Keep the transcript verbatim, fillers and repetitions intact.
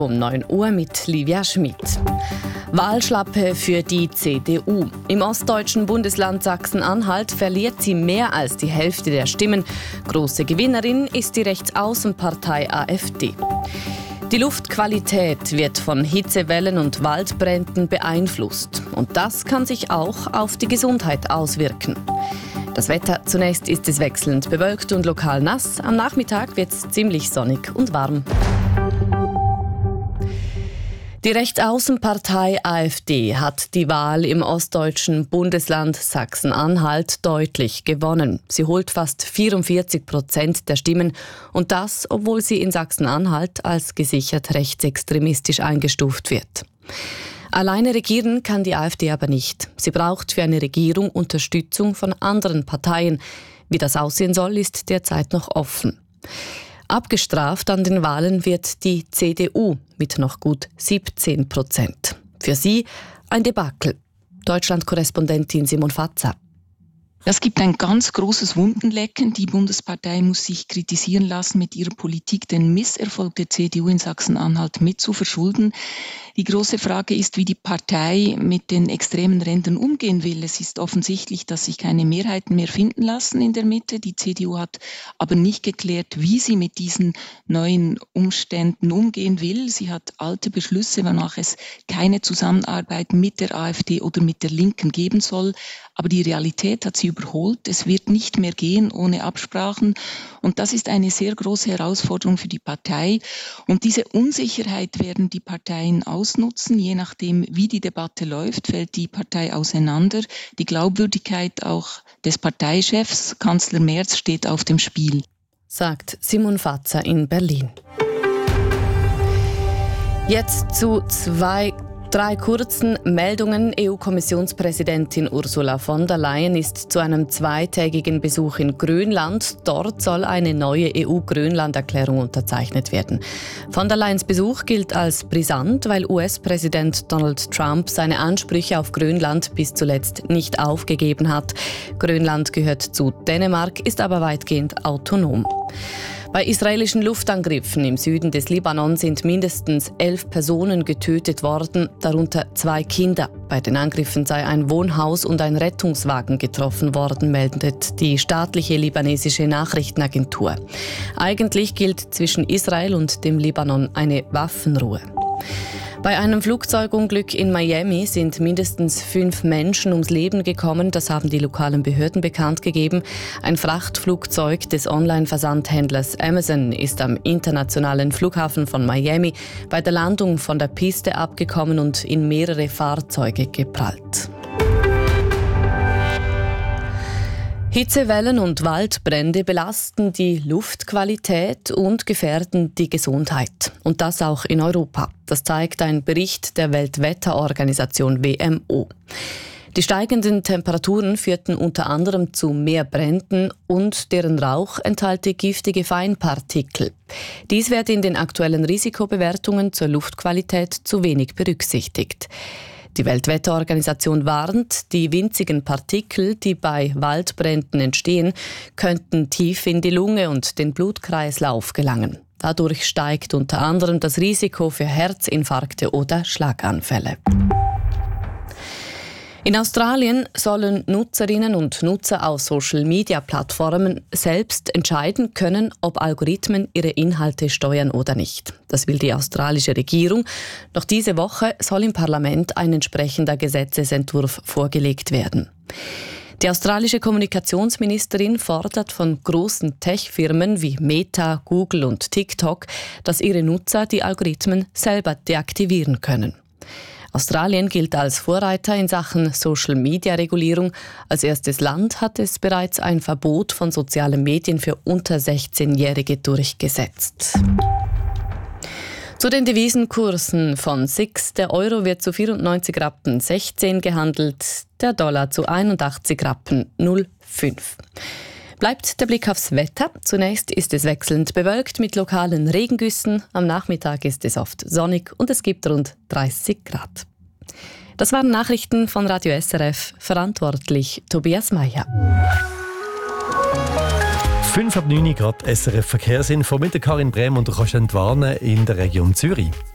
Um neun Uhr mit Livia Schmid. Wahlschlappe für die C D U. Im ostdeutschen Bundesland Sachsen-Anhalt verliert sie mehr als die Hälfte der Stimmen. Große Gewinnerin ist die Rechtsaußenpartei AfD. Die Luftqualität wird von Hitzewellen und Waldbränden beeinflusst. Und das kann sich auch auf die Gesundheit auswirken. Das Wetter: zunächst ist es wechselnd bewölkt und lokal nass. Am Nachmittag wird es ziemlich sonnig und warm. Die Rechtsaußenpartei AfD hat die Wahl im ostdeutschen Bundesland Sachsen-Anhalt deutlich gewonnen. Sie holt fast vierundvierzig Prozent der Stimmen, und das, obwohl sie in Sachsen-Anhalt als gesichert rechtsextremistisch eingestuft wird. Alleine regieren kann die AfD aber nicht. Sie braucht für eine Regierung Unterstützung von anderen Parteien. Wie das aussehen soll, ist derzeit noch offen. Abgestraft an den Wahlen wird die C D U mit noch gut siebzehn Prozent. Für sie ein Debakel. Deutschland-Korrespondentin Simon Fatzer. Es gibt ein ganz großes Wundenlecken. Die Bundespartei muss sich kritisieren lassen, mit ihrer Politik den Misserfolg der C D U in Sachsen-Anhalt mit zu verschulden. Die große Frage ist, wie die Partei mit den extremen Rändern umgehen will. Es ist offensichtlich, dass sich keine Mehrheiten mehr finden lassen in der Mitte. Die C D U hat aber nicht geklärt, wie sie mit diesen neuen Umständen umgehen will. Sie hat alte Beschlüsse, wonach es keine Zusammenarbeit mit der AfD oder mit der Linken geben soll. Aber die Realität hat sie überholt. Es wird nicht mehr gehen ohne Absprachen. Und das ist eine sehr große Herausforderung für die Partei. Und diese Unsicherheit werden die Parteien ausnutzen. Je nachdem, wie die Debatte läuft, fällt die Partei auseinander. Die Glaubwürdigkeit auch des Parteichefs, Kanzler Merz, steht auf dem Spiel, sagt Simon Fatzer in Berlin. Jetzt zu zwei Drei kurzen Meldungen. E U-Kommissionspräsidentin Ursula von der Leyen ist zu einem zweitägigen Besuch in Grönland. Dort soll eine neue E U-Grönland-Erklärung unterzeichnet werden. Von der Leyens Besuch gilt als brisant, weil U S-Präsident Donald Trump seine Ansprüche auf Grönland bis zuletzt nicht aufgegeben hat. Grönland gehört zu Dänemark, ist aber weitgehend autonom. Bei israelischen Luftangriffen im Süden des Libanon sind mindestens elf Personen getötet worden, darunter zwei Kinder. Bei den Angriffen sei ein Wohnhaus und ein Rettungswagen getroffen worden, meldet die staatliche libanesische Nachrichtenagentur. Eigentlich gilt zwischen Israel und dem Libanon eine Waffenruhe. Bei einem Flugzeugunglück in Miami sind mindestens fünf Menschen ums Leben gekommen. Das haben die lokalen Behörden bekannt gegeben. Ein Frachtflugzeug des Online-Versandhändlers Amazon ist am internationalen Flughafen von Miami bei der Landung von der Piste abgekommen und in mehrere Fahrzeuge geprallt. Hitzewellen und Waldbrände belasten die Luftqualität und gefährden die Gesundheit. Und das auch in Europa. Das zeigt ein Bericht der Weltwetterorganisation W M O. Die steigenden Temperaturen führten unter anderem zu mehr Bränden und deren Rauch enthalte giftige Feinpartikel. Dies wird in den aktuellen Risikobewertungen zur Luftqualität zu wenig berücksichtigt. Die Weltwetterorganisation warnt, die winzigen Partikel, die bei Waldbränden entstehen, könnten tief in die Lunge und den Blutkreislauf gelangen. Dadurch steigt unter anderem das Risiko für Herzinfarkte oder Schlaganfälle. In Australien sollen Nutzerinnen und Nutzer auf Social-Media-Plattformen selbst entscheiden können, ob Algorithmen ihre Inhalte steuern oder nicht. Das will die australische Regierung. Noch diese Woche soll im Parlament ein entsprechender Gesetzesentwurf vorgelegt werden. Die australische Kommunikationsministerin fordert von großen Tech-Firmen wie Meta, Google und TikTok, dass ihre Nutzer die Algorithmen selber deaktivieren können. Australien gilt als Vorreiter in Sachen Social-Media-Regulierung. Als erstes Land hat es bereits ein Verbot von sozialen Medien für unter sechzehnjährige durchgesetzt. Zu den Devisenkursen von S I X. Der Euro wird zu vierundneunzig Rappen sechzehn gehandelt, der Dollar zu einundachtzig Rappen null Komma fünf. Bleibt der Blick aufs Wetter. Zunächst ist es wechselnd bewölkt mit lokalen Regengüssen. Am Nachmittag ist es oft sonnig und es gibt rund dreißig Grad. Das waren Nachrichten von Radio S R F. Verantwortlich Tobias Meyer. fünf ab neun Grad S R F Verkehrsinfo mit der Karin Brehm und der Karin Warne in der Region Zürich.